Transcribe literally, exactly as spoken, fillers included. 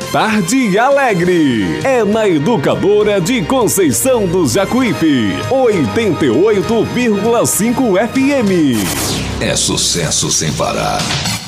Tarde Alegre. É na Educadora de Conceição do Jacuípe, oitenta e oito vírgula cinco F M. É sucesso sem parar.